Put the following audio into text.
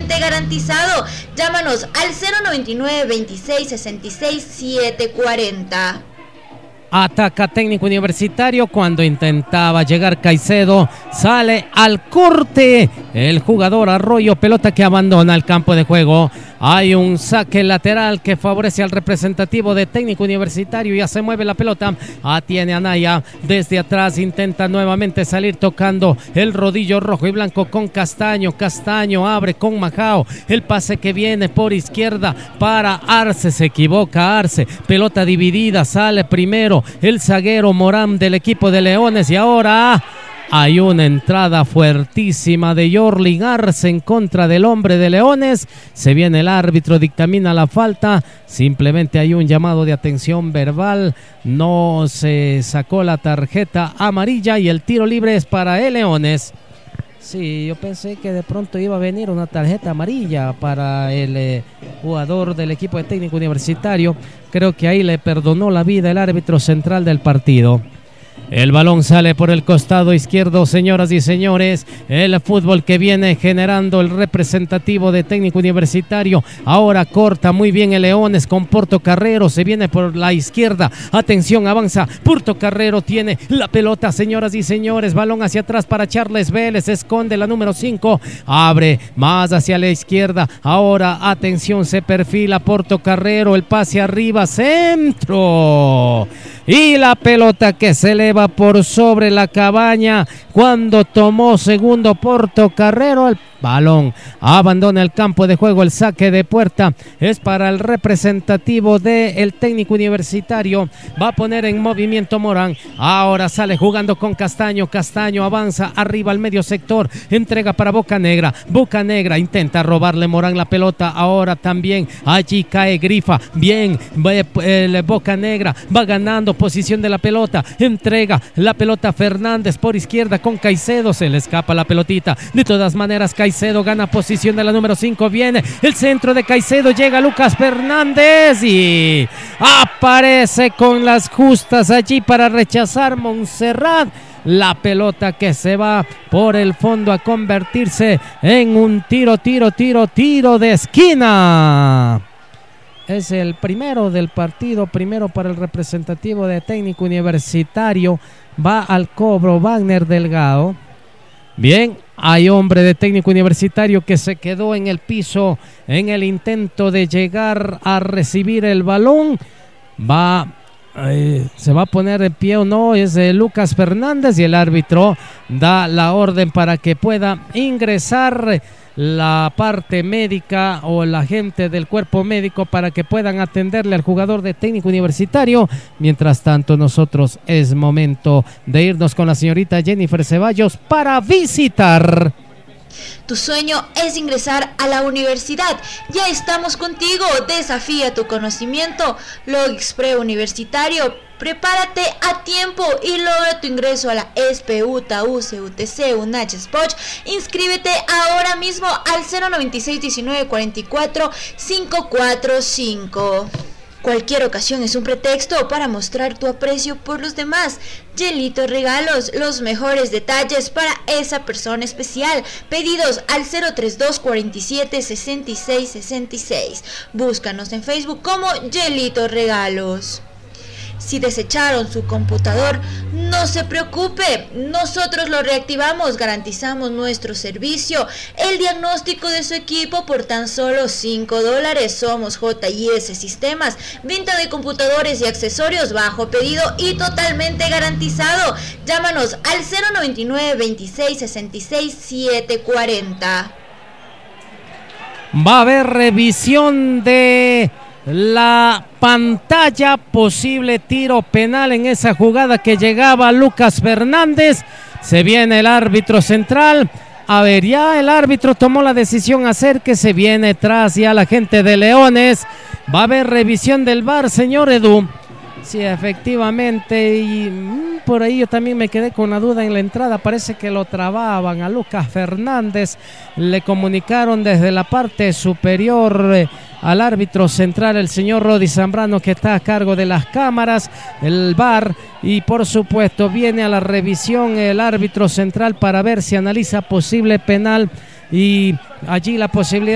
totalmente garantizado. Llámanos al 099 26 66 740. Ataca Técnico Universitario cuando intentaba llegar Caicedo, sale al corte el jugador Arroyo, pelota que abandona el campo de juego. Hay un saque lateral que favorece al representativo de Técnico Universitario, ya se mueve la pelota, tiene Anaya desde atrás, intenta nuevamente salir tocando el rodillo rojo y blanco con Castaño, Castaño abre con Majao, el pase que viene por izquierda para Arce, se equivoca Arce, pelota dividida, sale primero el zaguero Morán del equipo de Leones y ahora hay una entrada fuertísima de Yorlin Arce en contra del hombre de Leones. Se viene el árbitro, dictamina la falta. Simplemente hay un llamado de atención verbal. No se sacó la tarjeta amarilla y el tiro libre es para el Leones. Sí, yo pensé que de pronto iba a venir una tarjeta amarilla para el jugador del equipo de Técnico Universitario. Creo que ahí le perdonó la vida el árbitro central del partido. El balón sale por el costado izquierdo, señoras y señores. El fútbol que viene generando el representativo de Técnico Universitario. Ahora corta muy bien el Leones con Portocarrero. Se viene por la izquierda. Atención, avanza. Portocarrero tiene la pelota, señoras y señores. Balón hacia atrás para Charles Vélez. Esconde la número 5. Abre más hacia la izquierda. Ahora, atención, se perfila Portocarrero. El pase arriba, centro. Y la pelota que se eleva por sobre la cabaña cuando tomó segundo Portocarrero. El balón abandona el campo de juego, el saque de puerta es para el representativo del Técnico Universitario. Va a poner en movimiento Morán, ahora sale jugando con Castaño, Castaño avanza arriba al medio sector, entrega para Bocanegra, Bocanegra intenta robarle Morán la pelota, ahora también allí cae Grifa, bien, el Bocanegra va ganando posición de la pelota, entrega la pelota Fernández por izquierda con Caicedo, se le escapa la pelotita, de todas maneras Caicedo gana posición de la número 5, viene el centro de Caicedo, llega Lucas Fernández y aparece con las justas allí para rechazar Montserrat. La pelota que se va por el fondo a convertirse en un tiro de esquina. Es el primero del partido, primero para el representativo de Técnico Universitario. Va al cobro Wagner Delgado. Bien, hay hombre de Técnico Universitario que se quedó en el piso en el intento de llegar a recibir el balón. Se va a poner en pie o no, es Lucas Fernández y el árbitro da la orden para que pueda ingresar la parte médica o la gente del cuerpo médico para que puedan atenderle al jugador de Técnico Universitario. Mientras tanto, nosotros es momento de irnos con la señorita Jennifer Ceballos para visitar. Tu sueño es ingresar a la universidad. Ya estamos contigo. Desafía tu conocimiento. Logixpre Universitario. Prepárate a tiempo y logra tu ingreso a la SPU, TAU, CUTC, UNACH, SPOCH. Inscríbete ahora mismo al 096 19 44 545. Cualquier ocasión es un pretexto para mostrar tu aprecio por los demás. Yelito Regalos, los mejores detalles para esa persona especial. Pedidos al 032 47 66 66. Búscanos en Facebook como Yelito Regalos. Si desecharon su computador, no se preocupe, nosotros lo reactivamos, garantizamos nuestro servicio, el diagnóstico de su equipo por tan solo $5. Somos JIS Sistemas, venta de computadores y accesorios bajo pedido y totalmente garantizado. Llámanos al 099 26 66 740. Va a haber revisión de la pantalla, posible tiro penal en esa jugada que llegaba Lucas Fernández. Se viene el árbitro central. A ver, ya el árbitro tomó la decisión, acérquese, viene tras ya la gente de Leones. Va a haber revisión del VAR, señor Edu. Sí, efectivamente, y por ahí yo también me quedé con la duda en la entrada, parece que lo trababan a Lucas Fernández, le comunicaron desde la parte superior al árbitro central, el señor Rodi Zambrano, que está a cargo de las cámaras, el VAR, y por supuesto viene a la revisión el árbitro central para ver si analiza posible penal y allí la posibilidad